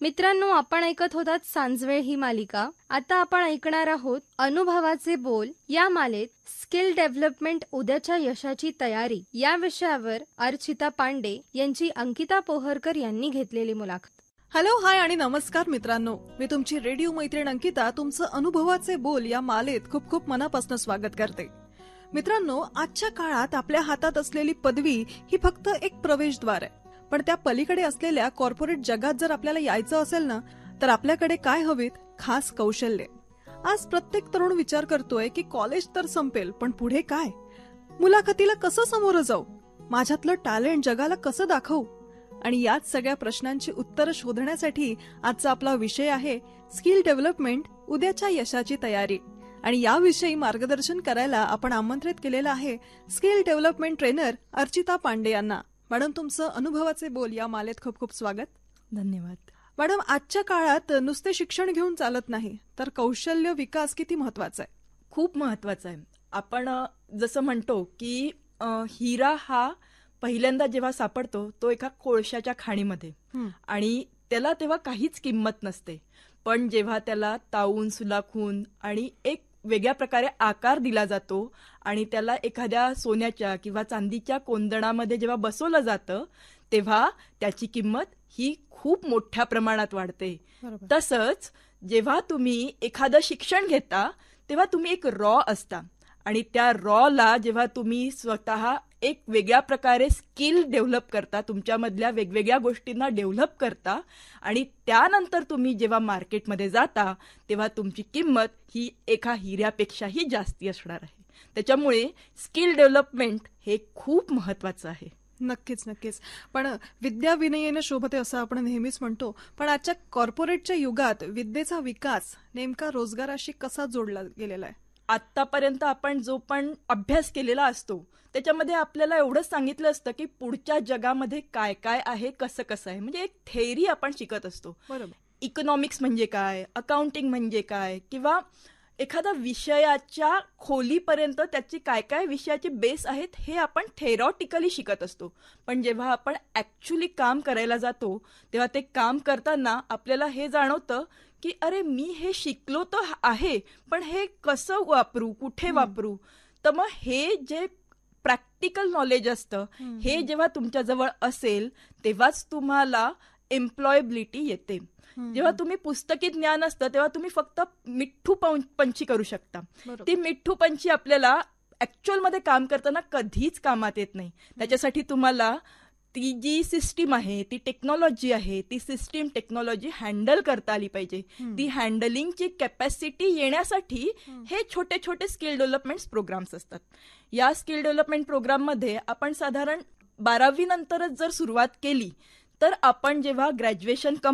मित्रांनो, आपण ऐकत होतात सांजवेळ ही मालिका. आता आपण ऐकणार आहोत अनुभवाचे बोल या मालेत स्किल डेव्हलपमेंट उद्याच्या यशाची तयारी या विषयावर अर्चिता पांडे यांची अंकिता पोहरकर यांनी घेतलेली मुलाखत. हॅलो, हाय आणि नमस्कार मित्रांनो. मी तुमची रेडिओ मैत्रीण अंकिता तुमचं अनुभवाचे बोल या मालेत खूप खूप मनापासून स्वागत करते. मित्रांनो, आजच्या काळात आपल्या हातात असलेली पदवी ही फक्त एक प्रवेशद्वार आहे. पण त्या पलीकडे असलेल्या कॉर्पोरेट जगात जर आपल्याला यायचं असेल ना, तर आपल्याकडे काय हवीत? खास कौशल्य. आज प्रत्येक तरुण विचार करतोय की कॉलेज तर संपेल, पण पुढे काय? मुलाखतीला कसं समोर जाऊ? माझ्यातलं टॅलेंट जगाला कसं दाखवू? आणि याच सगळ्या प्रश्नांची उत्तरं शोधण्यासाठी आजचा आपला विषय आहे स्किल डेव्हलपमेंट उद्याच्या यशाची तयारी. आणि याविषयी मार्गदर्शन करायला आपण आमंत्रित केलेलं आहे skill development trainer Archita Pande यांना. मॅडम, तुमचं अनुभवाचे बोल या मालेत खूप खूप स्वागत. धन्यवाद. मॅडम, आजच्या काळात नुसते शिक्षण घेऊन चालत नाही, तर कौशल्य विकास किती महत्वाचा आहे? खूप महत्वाचा आहे. आपण जसं म्हणतो की हिरा हा पहिल्यांदा जेव्हा सापडतो तो एका कोळशाच्या खाणीमध्ये आणि त्याला तेव्हा काहीच किंमत नसते. पण जेव्हा त्याला तावून सुलाखून आणि एक वेगळ्या प्रकारे आकार दिला जातो आणि त्याला एखाद्या सोन्याच्या किंवा चांदीच्या कोंदणामध्ये जेव्हा बसवलं जातं तेव्हा त्याची किंमत ही खूप मोठ्या प्रमाणात वाढते. तसंच जेव्हा तुम्ही एखादं शिक्षण घेता तेव्हा तुम्ही एक रॉ असता आणि त्या रॉला जेव्हा तुम्ही स्वतः एक वेगळ्या प्रकारे स्किल डेव्हलप करता, तुमच्यामधल्या वेगवेगळ्या गोष्टींना डेव्हलप करता आणि त्यानंतर तुम्ही जेव्हा मार्केटमध्ये जाता तेव्हा तुमची किंमत ही एका हिऱ्यापेक्षाही जास्ती असणार आहे. त्याच्यामुळे स्किल डेव्हलपमेंट हे खूप महत्वाचं आहे. नक्कीच नक्कीच. पण विद्या विनयेन शोभते असं आपण नेहमीच म्हणतो, पण आजच्या कॉर्पोरेटच्या युगात विद्येचा विकास नेमका रोजगाराशी कसा जोडला गेलेला आहे? आतापर्यंत आपण जो पण अभ्यास केलेला असतो त्याच्यामध्ये आपल्याला एवढंच सांगितलं असतं की पुढच्या जगामध्ये काय काय आहे, कसं कसं आहे. म्हणजे एक थेअरी आपण शिकत असतो. बरोबर. इकॉनॉमिक्स म्हणजे काय, अकाउंटिंग म्हणजे काय, किंवा एखाद्या विषयाच्या खोलीपर्यंत त्याची काय काय विषयाचे बेस आहेत हे आपण थेरॉटिकली शिकत असतो. पण जेव्हा आपण ऍक्च्युली काम करायला जातो तेव्हा ते काम करताना आपल्याला हे जाणवतं की अरे, मी हे शिकलो तर आहे, पण हे कसं वापरू, कुठे वापरू. तर मग हे जे प्रॅक्टिकल नॉलेज असतं हे जेव्हा तुमच्याजवळ असेल तेव्हाच तुम्हाला एम्प्लॉयबिलिटी येते. जेव्हा तुम्ही पुस्तकी ज्ञान असतं तेव्हा तुम्ही फक्त मिठ्ठू पंची करू शकता. ती मिठ्ठू पंची आपल्याला ऍक्च्युअल मध्ये काम करताना कधीच कामात येत नाही. त्याच्यासाठी तुम्हाला ती जी सिस्टीम आहे, ती टेक्नॉलॉजी आहे, ती सिस्टीम टेक्नॉलॉजी हँडल करता आली पाहिजे. ती हँडलिंगची कॅपॅसिटी येण्यासाठी हे छोटे छोटे स्किल डेव्हलपमेंट प्रोग्राम्स असतात. या स्किल डेव्हलपमेंट प्रोग्राममध्ये आपण साधारण 12वी नंतरच जर सुरुवात केली तर आपण जेव्हा ग्रॅज्युएशन